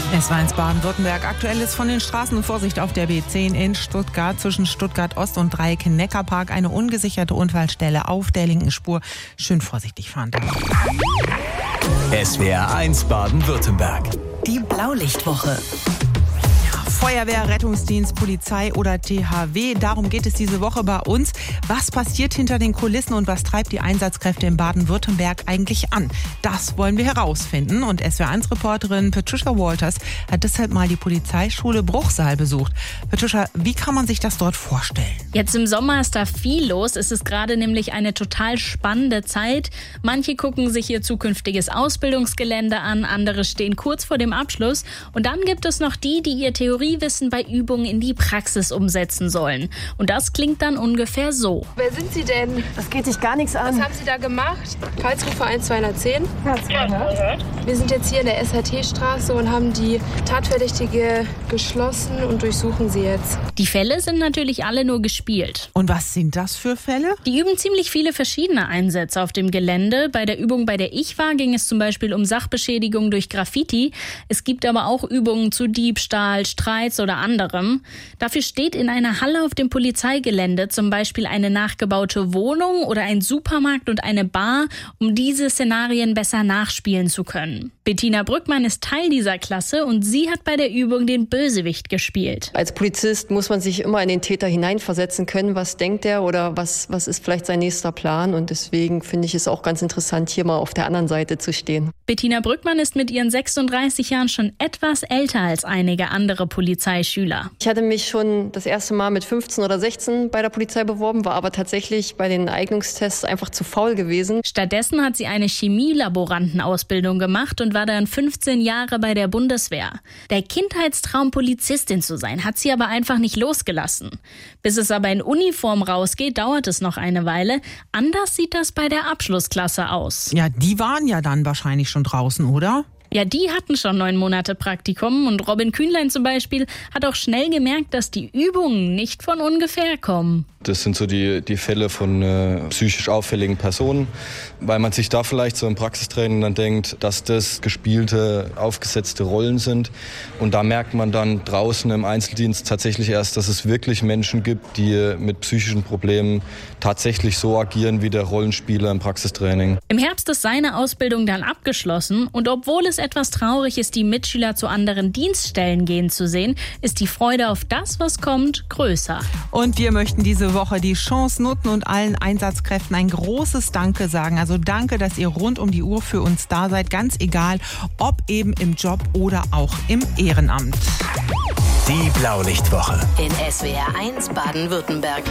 Es war in Baden-Württemberg. Aktuell ist von den Straßen Vorsicht auf der B10 in Stuttgart zwischen Stuttgart Ost und Dreieck Neckarpark eine ungesicherte Unfallstelle auf der linken Spur. Schön vorsichtig fahren. SWR 1 Baden-Württemberg. Die Blaulichtwoche. Feuerwehr, Rettungsdienst, Polizei oder THW. Darum geht es diese Woche bei uns. Was passiert hinter den Kulissen und was treibt die Einsatzkräfte in Baden-Württemberg eigentlich an? Das wollen wir herausfinden. Und SWR1-Reporterin Patricia Walters hat deshalb mal die Polizeischule Bruchsal besucht. Patricia, wie kann man sich das dort vorstellen? Jetzt im Sommer ist da viel los. Es ist gerade nämlich eine total spannende Zeit. Manche gucken sich ihr zukünftiges Ausbildungsgelände an, andere stehen kurz vor dem Abschluss. Und dann gibt es noch die ihr Theoriewissen bei Übungen in die Praxis umsetzen sollen. Und das klingt dann ungefähr so. Wer sind Sie denn? Das geht dich gar nichts an. Was haben Sie da gemacht? Karlsruhe 1210. Ja. Wir sind jetzt hier in der SHT-Straße und haben die Tatverdächtige geschlossen und durchsuchen sie jetzt. Die Fälle sind natürlich alle nur gespielt. Und was sind das für Fälle? Die üben ziemlich viele verschiedene Einsätze auf dem Gelände. Bei der Übung, bei der ich war, ging es zum Beispiel um Sachbeschädigung durch Graffiti. Es gibt aber auch Übungen zu Diebstahl, Streits oder anderem. Dafür steht in einer Halle auf dem Polizeigelände zum Beispiel eine nachgebaute Wohnung oder ein Supermarkt und eine Bar, um diese Szenarien besser nachspielen zu können. Bettina Brückmann ist Teil dieser Klasse und sie hat bei der Übung den Bösewicht gespielt. Als Polizist muss man sich immer in den Täter hineinversetzen können. Was denkt er oder was ist vielleicht sein nächster Plan? Und deswegen finde ich es auch ganz interessant, hier mal auf der anderen Seite zu stehen. Bettina Brückmann ist mit ihren 36 Jahren schon etwas älter als einige andere Polizeischüler. Ich hatte mich schon das erste Mal mit 15 oder 16 bei der Polizei beworben, war aber tatsächlich bei den Eignungstests einfach zu faul gewesen. Stattdessen hat sie eine Chemielaborantenausbildung gemacht und war dann 15 Jahre bei der Bundeswehr. Der Kindheitstraum, Polizistin zu sein, hat sie aber einfach nicht losgelassen. Bis es aber in Uniform rausgeht, dauert es noch eine Weile. Anders sieht das bei der Abschlussklasse aus. Ja, die waren ja dann wahrscheinlich schon draußen, oder? Ja, die hatten schon 9 Monate Praktikum und Robin Kühnlein zum Beispiel hat auch schnell gemerkt, dass die Übungen nicht von ungefähr kommen. Das sind so die Fälle von psychisch auffälligen Personen, weil man sich da vielleicht so im Praxistraining dann denkt, dass das gespielte, aufgesetzte Rollen sind. Und da merkt man dann draußen im Einzeldienst tatsächlich erst, dass es wirklich Menschen gibt, die mit psychischen Problemen tatsächlich so agieren wie der Rollenspieler im Praxistraining. Im Herbst ist seine Ausbildung dann abgeschlossen und obwohl es etwas traurig ist, die Mitschüler zu anderen Dienststellen gehen zu sehen, ist die Freude auf das, was kommt, größer. Und wir möchten diese Woche die Chance nutzen und allen Einsatzkräften ein großes Danke sagen. Also danke, dass ihr rund um die Uhr für uns da seid, ganz egal, ob eben im Job oder auch im Ehrenamt. Die Blaulichtwoche. In SWR 1 Baden-Württemberg.